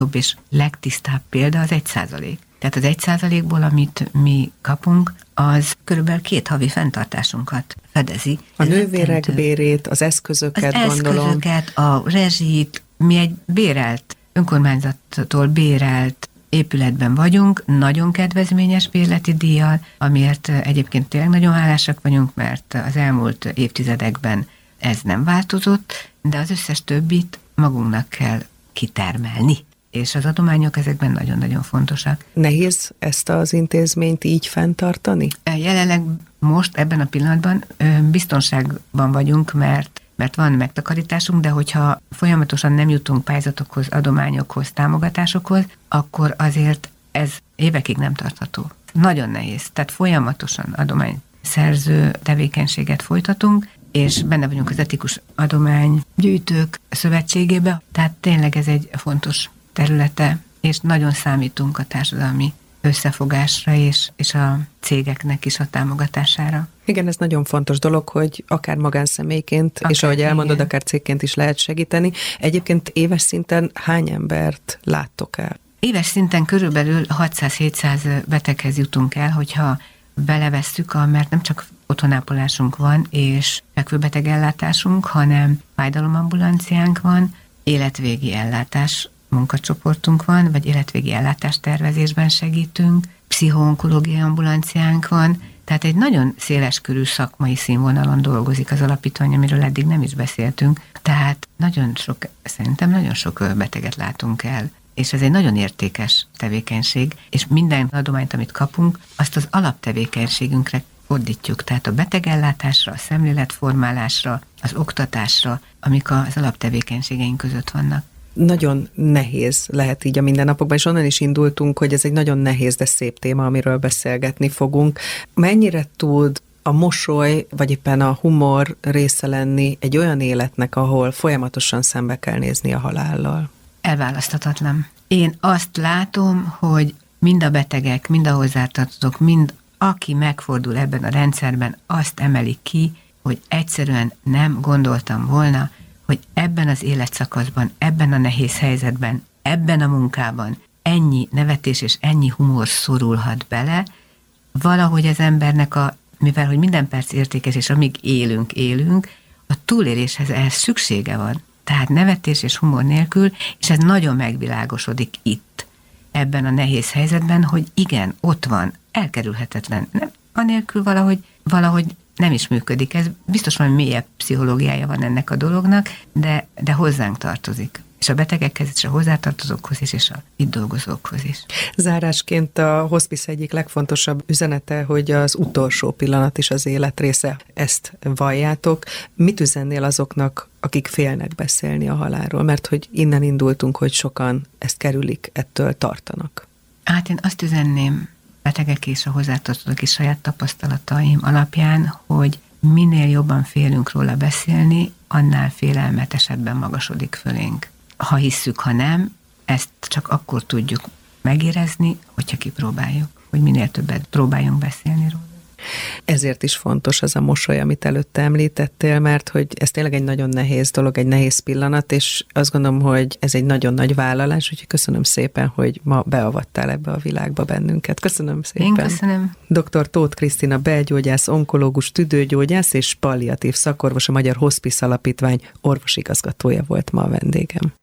legjobb és legtisztább példa az 1%. Tehát az 1%-ból, amit mi kapunk, az körülbelül 2 havi fenntartásunkat fedezi. A nővérek bérét, az eszközöket, gondolom. Az eszközöket, a rezsit, mi egy bérelt, önkormányzattól bérelt épületben vagyunk, nagyon kedvezményes bérleti díjjal, amiért egyébként tényleg nagyon hálásak vagyunk, mert az elmúlt évtizedekben ez nem változott, de az összes többit magunknak kell kitermelni. És az adományok ezekben nagyon-nagyon fontosak. Nehéz ezt az intézményt így fenntartani? Jelenleg most ebben a pillanatban biztonságban vagyunk, mert van megtakarításunk, de hogyha folyamatosan nem jutunk pályázatokhoz, adományokhoz, támogatásokhoz, akkor azért ez évekig nem tartható. Nagyon nehéz. Tehát folyamatosan adományszerző tevékenységet folytatunk, és benne vagyunk az Etikus Adománygyűjtők Szövetségébe. Tehát tényleg ez egy fontos területe, és nagyon számítunk a társadalmi összefogásra és a cégeknek is a támogatására. Igen, ez nagyon fontos dolog, hogy akár magánszemélyként, és ahogy elmondod, igen, akár cégként is lehet segíteni. Egyébként éves szinten hány embert láttok el? Éves szinten körülbelül 600-700 beteghez jutunk el, hogyha belevesszük, mert nem csak otthonápolásunk van, és fekvőbetegellátásunk, hanem fájdalomambulanciánk van, életvégi ellátás munkacsoportunk van, vagy életvégi ellátástervezésben segítünk, pszichoonkológiai ambulanciánk van, tehát egy nagyon széleskörű szakmai színvonalon dolgozik az alapítvány, amiről eddig nem is beszéltünk, tehát szerintem nagyon sok beteget látunk el, és ez egy nagyon értékes tevékenység, és minden adományt, amit kapunk, azt az alaptevékenységünkre fordítjuk, tehát a betegellátásra, a szemléletformálásra, az oktatásra, amik az alaptevékenységeink között vannak. Nagyon nehéz lehet így a mindennapokban, és onnan is indultunk, hogy ez egy nagyon nehéz, de szép téma, amiről beszélgetni fogunk. Mennyire tud a mosoly, vagy éppen a humor része lenni egy olyan életnek, ahol folyamatosan szembe kell nézni a halállal? Elválaszthatatlan. Én azt látom, hogy mind a betegek, mind a hozzátartozók, mind aki megfordul ebben a rendszerben, azt emeli ki, hogy egyszerűen nem gondoltam volna, hogy ebben az életszakaszban, ebben a nehéz helyzetben, ebben a munkában ennyi nevetés és ennyi humor szorulhat bele, valahogy az embernek mivel hogy minden perc értékes, és amíg élünk, a túléléshez ehhez szüksége van. Tehát nevetés és humor nélkül, és ez nagyon megvilágosodik itt, ebben a nehéz helyzetben, hogy igen, ott van, elkerülhetetlen. Nem, anélkül valahogy nem is működik. Ez biztos valami mélyebb pszichológiája van ennek a dolognak, de hozzánk tartozik. És a betegekhez, és a hozzátartozókhoz is, és a itt dolgozókhoz is. Zárásként a hospice egyik legfontosabb üzenete, hogy az utolsó pillanat is az élet része. Ezt valljátok. Mit üzennél azoknak, akik félnek beszélni a halálról? Mert hogy innen indultunk, hogy sokan ezt kerülik, ettől tartanak. Hát én azt üzenném betegek és a hozzátartozók és saját tapasztalataim alapján, hogy minél jobban félünk róla beszélni, annál félelmetesebben magasodik fölénk. Ha hisszük, ha nem, ezt csak akkor tudjuk megérezni, hogyha kipróbáljuk, hogy minél többet próbáljunk beszélni róla. Ezért is fontos az a mosoly, amit előtte említettél, mert hogy ez tényleg egy nagyon nehéz dolog, egy nehéz pillanat, és azt gondolom, hogy ez egy nagyon nagy vállalás, úgyhogy köszönöm szépen, hogy ma beavattál ebbe a világba bennünket. Köszönöm szépen. Én köszönöm. Dr. Tóth Krisztina belgyógyász, onkológus, tüdőgyógyász és palliatív szakorvos, a Magyar Hospice Alapítvány orvosigazgatója volt ma a vendégem.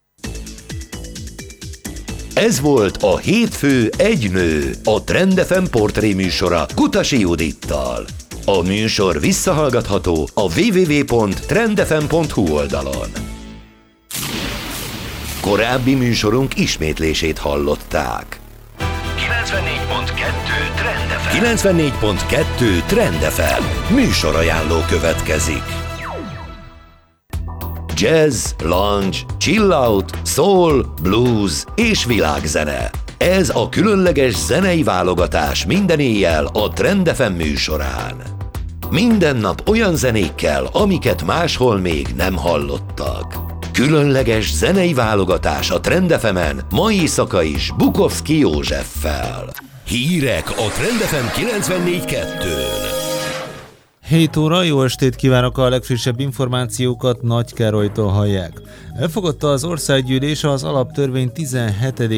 Ez volt a Hétfő egy nő, a Trend FM portré műsora Kutasi Judittal. A műsor visszahallgatható a www.trendfm.hu oldalon. Korábbi műsorunk ismétlését hallották. 94.2 Trend FM. Műsorajánló következik. Jazz, lounge, chill out, soul, blues és világzene. Ez a különleges zenei válogatás minden éjjel a Trend FM műsorán. Minden nap olyan zenékkel, amiket máshol még nem hallottak. Különleges zenei válogatás a Trend FM-en, mai éjszaka is Bukowski Józseffel. Hírek a Trend FM 94.2-n. 7 óra, jó estét kívánok, a legfrissebb információkat Nagy Károlytól hallják. Elfogadta az országgyűlés az alaptörvény 17.